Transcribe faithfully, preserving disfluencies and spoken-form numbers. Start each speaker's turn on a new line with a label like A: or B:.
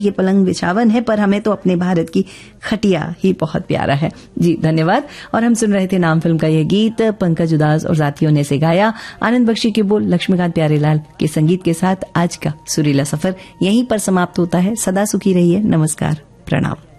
A: ये पलंग बिछावन है, पर हमें तो अपने भारत की खटिया ही बहुत प्यारा है। जी धन्यवाद। और हम सुन रहे थे नाम फिल्म का यह गीत, पंकज उदास और साथियों ने से गाया। आनंद बख्शी के बोल, लक्ष्मीकांत प्यारेलाल के संगीत के साथ आज का सुरीला सफर यहीं पर समाप्त होता है। सदा सुखी रहिए। नमस्कार, प्रणाम।